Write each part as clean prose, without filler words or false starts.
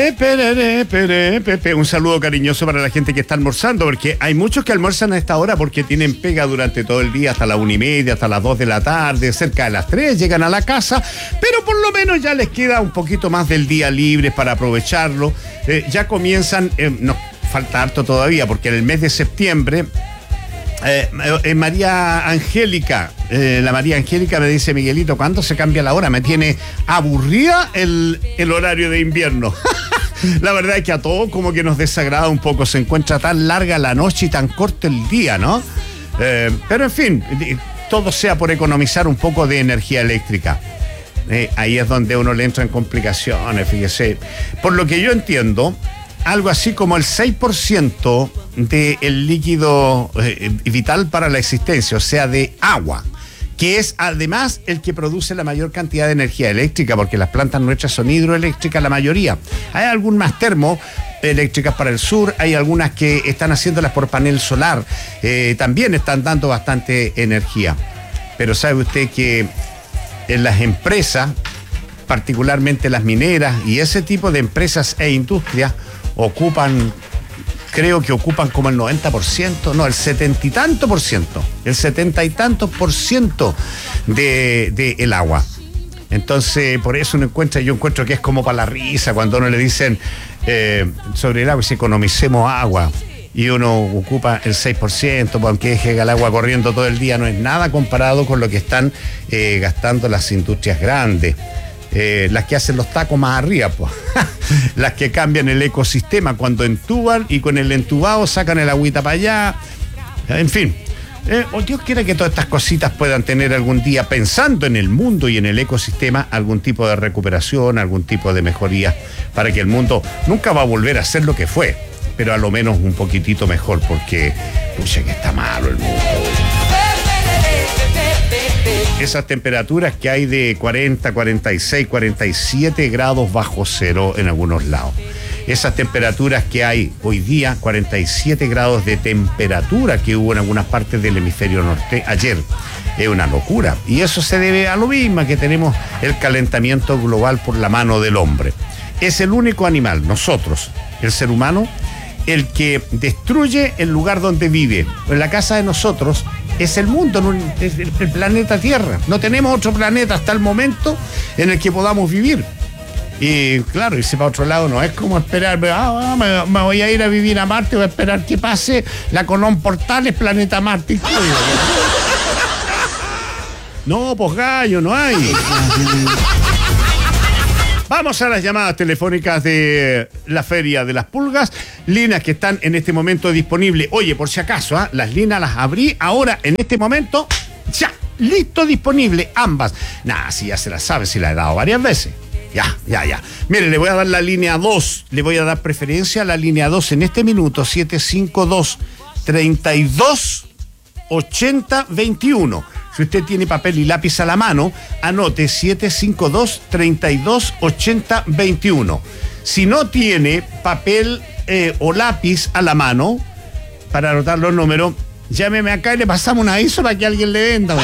Un saludo cariñoso para la gente que está almorzando, porque hay muchos que almuerzan a esta hora porque tienen pega durante todo el día, hasta la 1:30, hasta las 2 de la tarde, cerca de las 3, llegan a la casa, pero por lo menos ya les queda un poquito más del día libre para aprovecharlo. Ya comienzan, nos falta harto todavía, porque en el mes de septiembre... María Angélica, la María Angélica me dice: Miguelito, ¿cuándo se cambia la hora? Me tiene aburrida el horario de invierno. La verdad es que a todos como que nos desagrada un poco, se encuentra tan larga la noche y tan corto el día, ¿no? Pero en fin, todo sea por economizar un poco de energía eléctrica. Ahí es donde uno le entra en complicaciones, fíjese. Por lo que yo entiendo, algo así como el 6% del líquido vital para la existencia, o sea, de agua, que es además el que produce la mayor cantidad de energía eléctrica, porque las plantas nuestras son hidroeléctricas la mayoría. Hay algunas termoeléctricas para el sur, hay algunas que están haciéndolas por panel solar, también están dando bastante energía. Pero sabe usted que en las empresas, particularmente las mineras y ese tipo de empresas e industrias, creo que ocupan como el 90%, no, el 70 y tanto por ciento, el 70 y tantos por ciento de el agua. Entonces, por eso yo encuentro que es como para la risa cuando uno le dicen sobre el agua, si economicemos agua, y uno ocupa el 6%, pues aunque deje el agua corriendo todo el día, no es nada comparado con lo que están gastando las industrias grandes. Las que hacen los tacos más arriba, pues. Las que cambian el ecosistema cuando entuban y con el entubado sacan el agüita para allá. En fin, Dios quiera que todas estas cositas puedan tener algún día, pensando en el mundo y en el ecosistema, algún tipo de recuperación, algún tipo de mejoría, para que el mundo nunca va a volver a ser lo que fue, pero a lo menos un poquitito mejor, porque pucha que está malo el mundo. Esas temperaturas que hay de 40, 46, 47 grados bajo cero en algunos lados. Esas temperaturas que hay hoy día, 47 grados de temperatura que hubo en algunas partes del hemisferio norte ayer. Es una locura. Y eso se debe a lo mismo que tenemos el calentamiento global por la mano del hombre. Es el único animal, nosotros, el ser humano, el que destruye el lugar donde vive. En la casa de nosotros es el mundo, es el planeta Tierra. No tenemos otro planeta hasta el momento en el que podamos vivir. Y claro, irse para otro lado no es como esperar, me voy a ir a vivir a Marte, voy a esperar que pase la Colón Portales, planeta Marte. No, pues gallo, no hay. Vamos a las llamadas telefónicas de la Feria de las Pulgas, líneas que están en este momento disponibles. Oye, por si acaso, las líneas las abrí ahora, en este momento, ya, listo, disponible, ambas. Nada, si ya se las sabe, si la he dado varias veces. Ya. Mire, le voy a dar la línea 2, le voy a dar preferencia a la línea 2 en este minuto, 752-32-80-21. Si usted tiene papel y lápiz a la mano, anote 752-32-80-21. Si no tiene papel o lápiz a la mano para anotar los números, llámeme acá y le pasamos un aviso para que alguien le venda.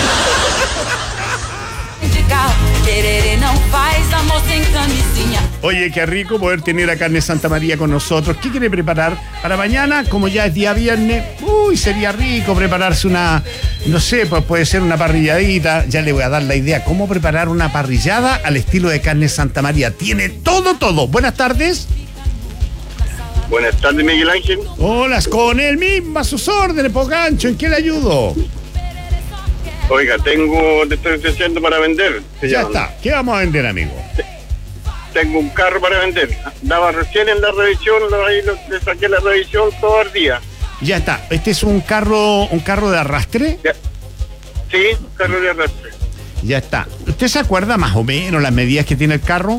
Oye, qué rico poder tener a Carne Santa María con nosotros. ¿Qué quiere preparar para mañana? Como ya es día viernes, sería rico prepararse una, no sé, pues puede ser una parrilladita. Ya le voy a dar la idea, cómo preparar una parrillada al estilo de Carne Santa María. Tiene todo. Buenas tardes. Buenas tardes, Miguel Ángel. Hola, con él mismo, a sus órdenes, Pogancho, ¿en qué le ayudo? Oiga, te estoy ofreciendo para vender. Ya está. ¿Qué vamos a vender, amigo? Tengo un carro para vender. Daba recién en la revisión, le saqué la revisión todo el día. Ya está. ¿Este es un carro de arrastre? Ya. Sí, un carro de arrastre. Ya está. ¿Usted se acuerda más o menos las medidas que tiene el carro?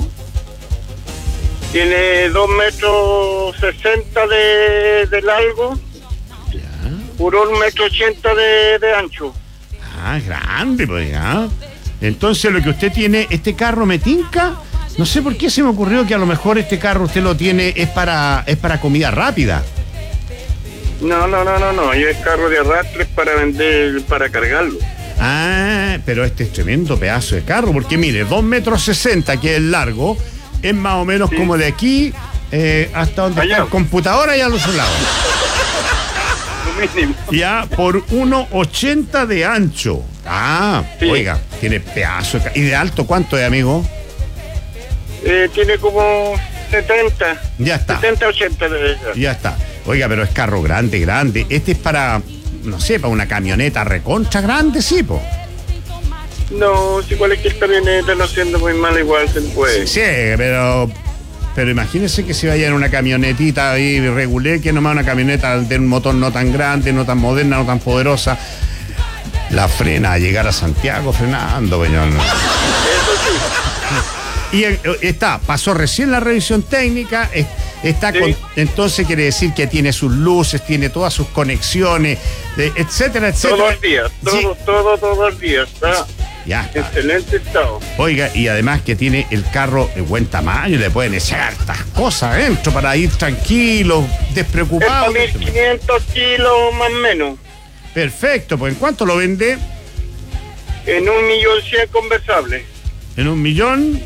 Tiene 2,60 m de largo. Ya. Por 1,80 m de ancho. Ah, grande, pues ya. Entonces lo que usted tiene, este carro me tinca. No sé por qué se me ocurrió que a lo mejor este carro usted lo tiene, es para comida rápida. No. Yo el carro de arrastre es para vender, para cargarlo. Ah, pero este es tremendo pedazo de carro, porque mire, 2,60 m, que es largo, es más o menos como de aquí hasta donde está el computador, allá al otro lado. Ya, por 1,80 de ancho. Sí. Oiga, tiene pedazo. ¿Y de alto cuánto es, amigo? Tiene como 70. Ya está. 70, 80 debe ser. Ya está. Oiga, pero es carro grande. Este es para, no sé, para una camioneta recontra grande, sí, po. No, si cualquier camioneta no siendo muy mal, igual se puede. Sí, pero imagínese que se vaya en una camionetita ahí regular, que nomás una camioneta de un motor no tan grande, no tan moderna, no tan poderosa. La frena a llegar a Santiago frenando, peñón. Eso sí. Y pasó recién la revisión técnica, entonces quiere decir que tiene sus luces, tiene todas sus conexiones, etcétera. Todos los días, todos los días, está. Ya está. Excelente estado. Oiga, y además que tiene el carro de buen tamaño, le pueden echar hartas cosas adentro para ir tranquilo, despreocupado. 1.500 kilos más o menos. Perfecto, pues ¿en cuánto lo vende? En 1.100.000 conversable. ¿En 1.100.000?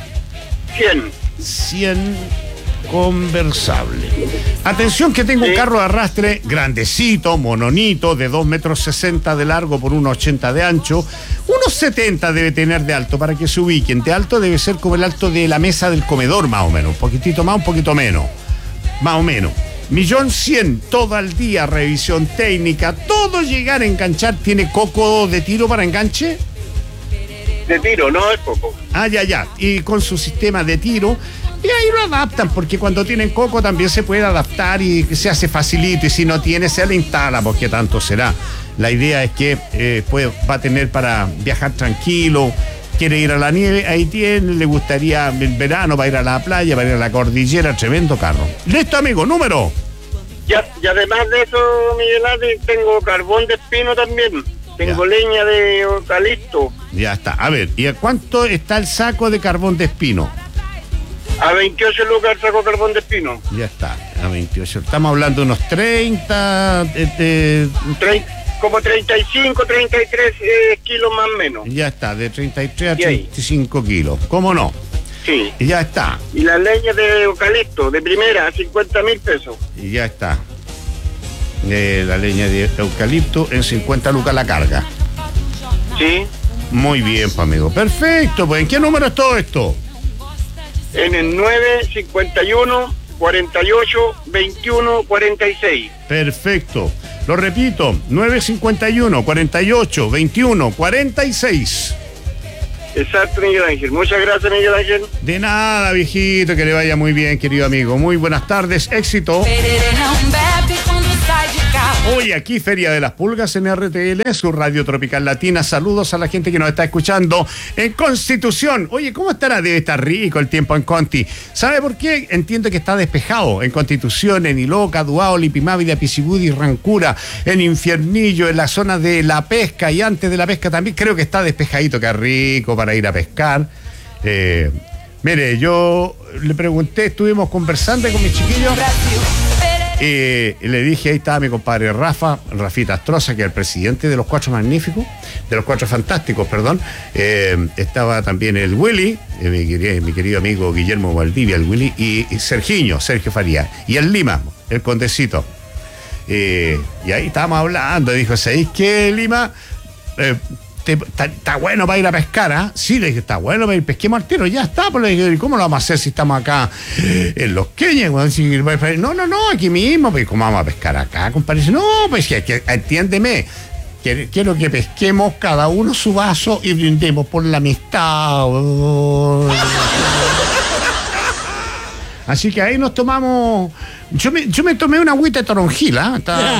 100 conversable. Atención que tengo un carro de arrastre grandecito, mononito, de 2,60 metros de largo por 1,80 de ancho. 1,70 debe tener de alto, para que se ubiquen. De alto debe ser como el alto de la mesa del comedor, más o menos. Un poquitito más, un poquito menos. Más o menos. 1.100.000, todo el día, revisión técnica, todo llegar a enganchar. ¿Tiene coco de tiro para enganche? De tiro, no es coco. Ya. Y con su sistema de tiro. Y ahí lo adaptan, porque cuando tienen coco también se puede adaptar y se hace facilito. Y si no tiene, se le instala, porque tanto será. La idea es que va a tener para viajar tranquilo. Quiere ir a la nieve, ahí tiene. Le gustaría el verano para ir a la playa, para ir a la cordillera. Tremendo carro. Listo, amigo, número. Y además de eso, Miguel Ángel, tengo carbón de espino también. Tengo leña de eucalipto. Ya está. A ver, ¿y a cuánto está el saco de carbón de espino? A 28 lucas el saco de carbón de espino. Ya está, a 28. Estamos hablando de unos 30... como 35, 33 kilos más o menos. Ya está, de 33 a 35 kilos. ¿Cómo no? Sí. Y ya está. Y la leña de eucalipto, de primera, a 50.000 pesos. Y ya está. La leña de eucalipto en 50 lucas la carga. Sí. Muy bien, pues, amigo. Perfecto, pues ¿en qué número es todo esto? En el 951 48 21 46. Perfecto. Lo repito, 951 48 21 46. Exacto, Miguel Ángel. Muchas gracias, Miguel Ángel. De nada, viejito, que le vaya muy bien, querido amigo. Muy buenas tardes, éxito. Hoy aquí, Feria de las Pulgas en RTL, su Radio Tropical Latina. Saludos a la gente que nos está escuchando en Constitución. Oye, ¿cómo estará? Debe estar rico el tiempo en Conti. ¿Sabe por qué? Entiendo que está despejado en Constitución, en Iloca, Duao, Lipimávida, Pisibudi, Rancura, en Infiernillo, en la zona de la pesca y antes de la pesca también. Creo que está despejadito, que rico para ir a pescar. Mire, yo le pregunté, estuvimos conversando con mis chiquillos. Le dije, ahí estaba mi compadre Rafita Astroza, que es el presidente de los Cuatro Magníficos, de los Cuatro Fantásticos, perdón. Estaba también el Willy, mi querido amigo Guillermo Valdivia, el Willy, y Sergio Faría, y el Lima, el Condecito. Y ahí estábamos hablando, y dijo, ¿sabéis qué, Lima? Está bueno para ir a pescar, ¿ah? Sí, le dije, está bueno para ir, pesquemos al tiro, ya está. Pues le dije, ¿cómo lo vamos a hacer si estamos acá en Los Queñes? No, aquí mismo, pues ¿cómo vamos a pescar acá, compadre? Dice, no, pues que entiéndeme, quiero que pesquemos cada uno su vaso y brindemos por la amistad. Así que ahí nos tomamos. Yo me tomé una agüita de toronjila.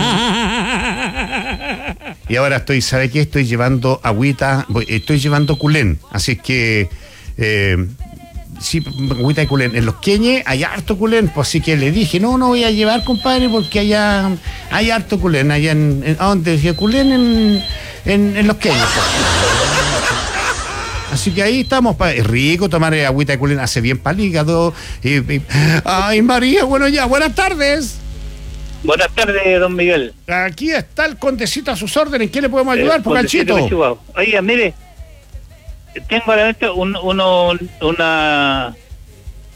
Y ahora ¿sabe qué? Estoy llevando agüita, estoy llevando culén. Así que, sí, agüita de culén. En Los Queñes hay harto culén, pues así que le dije, no voy a llevar, compadre, porque allá hay harto culén. Allá ¿a dónde decía culén? En Los Queñes. Así que ahí estamos, es rico tomar agüita de culén, hace bien para el hígado. Ay, María, bueno, ya, buenas tardes. Buenas tardes, don Miguel. Aquí está el Condecito a sus órdenes. ¿En qué le podemos ayudar, Pocachito? Oiga, mire, tengo a la mente una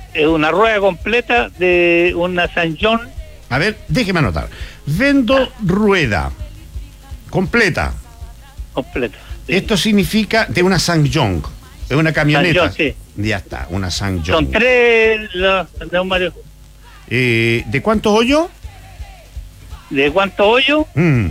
es una rueda completa de una San John. A ver, déjeme anotar. Vendo rueda completa. Completa. Sí. Esto significa de una Sanjong, de una camioneta. San John, sí. Ya está, una Sanjong. Son 3 los neumáticos. ¿De cuántos hoyos? ¿De cuánto hoyo?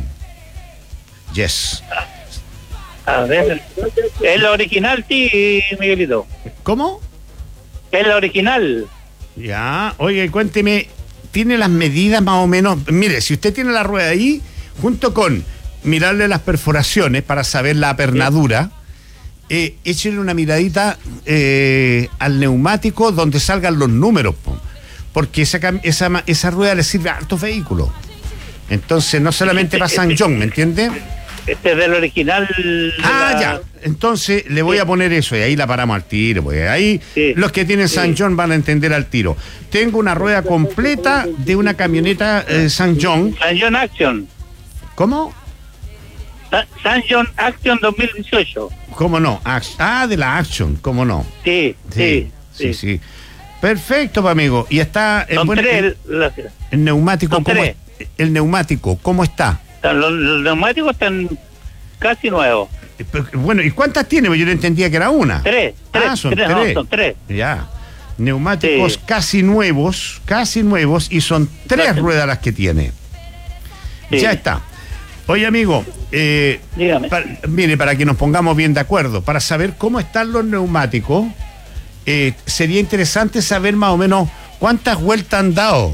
Yes. A ver, es la original, sí, Miguelito. ¿Cómo? Es la original. Ya, oye, cuénteme, ¿tiene las medidas más o menos? Mire, si usted tiene la rueda ahí, junto con mirarle las perforaciones para saber la apernadura, échenle una miradita al neumático donde salgan los números, porque esa rueda le sirve a hartos vehículos. Entonces, no solamente para San John, ¿me entiende? Este es del original. Ya. Entonces le voy a poner eso y ahí la paramos al tiro, porque ahí los que tienen San John van a entender al tiro. Tengo una rueda completa de una camioneta San John. San John Action. ¿Cómo? San John Action 2018. ¿Cómo no? De la Action, ¿cómo no? Sí. Perfecto, pues, amigo. Y está el neumático. El neumático, ¿cómo está? Los neumáticos están casi nuevos. Bueno, ¿y cuántas tiene? Yo no entendía que era una. Tres. Son tres. Ya. Neumáticos casi nuevos, y son 3 ruedas las que tiene. Sí. Ya está. Oye, amigo, dígame. Mire, para que nos pongamos bien de acuerdo, para saber cómo están los neumáticos, sería interesante saber más o menos cuántas vueltas han dado.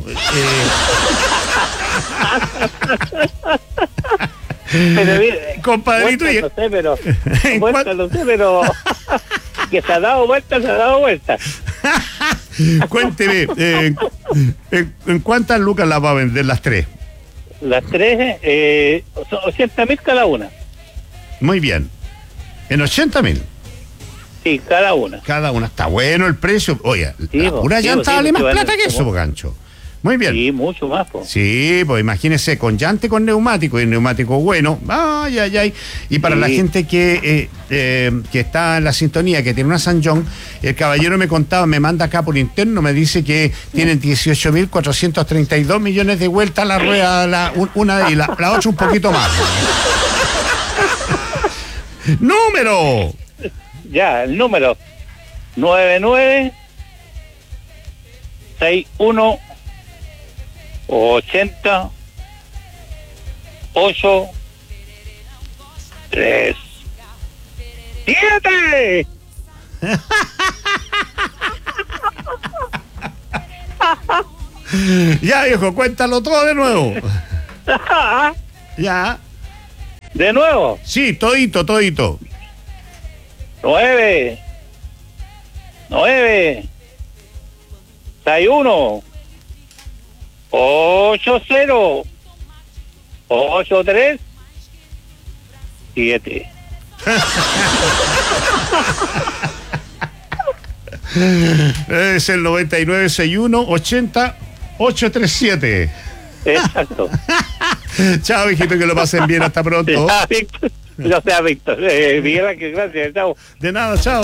Pero mire, compadrito, no sé, pero que se ha dado vueltas. Cuénteme, ¿en cuántas lucas las va a vender las 3? Las 3, son 80.000 cada una. Muy bien. ¿En 80.000? Sí, cada una. Cada una. Está bueno el precio. Oye, la pura llanta vale más plata que eso, gancho. Muy bien. Sí, mucho más, po. Sí, pues imagínese, con llante, con neumático, y neumático bueno. Ay. Y para la gente que está en la sintonía, que tiene una San John, el caballero me contaba, me manda acá por interno, me dice que tienen 18.432 millones de vueltas la rueda, una y la otra un poquito más. ¡Número! Ya, el número 9961 80 8 3 7. Ya, viejo, cuéntalo todo de nuevo. Ya. ¿De nuevo? Sí, todito. 9 61 80 83 7. Es el 9961 80 837. Exacto. Chao, hijito, que lo pasen bien. Hasta pronto. Víctor. Víctor. Miguel Ángel, gracias. Chao. De nada, chao.